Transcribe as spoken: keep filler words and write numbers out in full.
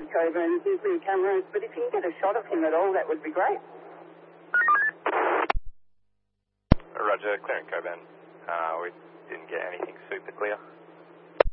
Coburn. Here's new cameras, but if you can get a shot of him at all, that would be great. Roger, clearing Coburn. Uh, we didn't get anything super clear.